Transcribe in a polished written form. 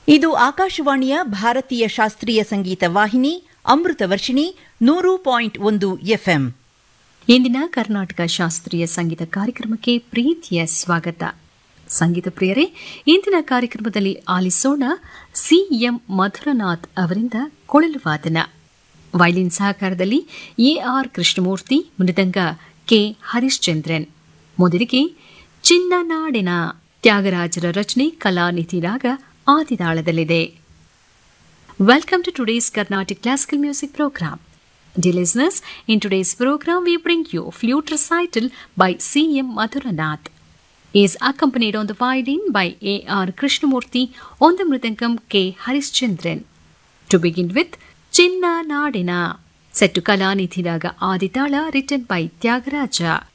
ಇದು ಆಕಾಶವಾಣಿಯ ಭಾರತೀಯ ಶಾಸ್ತ್ರೀಯ ಸಂಗೀತ ವಾಹಿನಿ ಅಮೃತ ವರ್ಷಿಣಿ 100.1 ಎಫ್ಎಂ. ಇಂದಿನ ಕರ್ನಾಟಕ ಶಾಸ್ತ್ರೀಯ ಸಂಗೀತ ಕಾರ್ಯಕ್ರಮಕ್ಕೆ ಪ್ರೀತಿಯ ಸ್ವಾಗತ. ಸಂಗೀತ ಪ್ರಿಯರೇ, ಇಂದಿನ ಕಾರ್ಯಕ್ರಮದಲ್ಲಿ ಆಲಿಸೋಣ ಸಿಎಂ ಮಧುರನಾಥ್ ಅವರಿಂದ ಕೊಳಲು ವಾದನ. ವೈಲಿನ್ ಸಹಕಾರದಲ್ಲಿ ಎಆರ್ ಕೃಷ್ಣಮೂರ್ತಿ, ಮೃದಂಗ ಕೆ ಹರಿಶ್ಚಂದ್ರನ್. ಮೊದಲಿಗೆ ಚಿನ್ನನಾಡಿನ ತ್ಯಾಗರಾಜರ ರಚನೆ, ಕಲಾನಿಧಿ ರಾಗ ಆದಿತಾಳದಲ್ಲಿದೆ. Welcome to today's Carnatic Classical Music Program. Dear listeners, in today's program we bring you flute recital by C.M. Madhuranath. He is accompanied on the violin by A.R. Krishnamurti, on the mridangam K. Harishchandran. To begin with, Chinna Nadina, set to Kalanidhi Raga Aditala, written by Tyagaraja.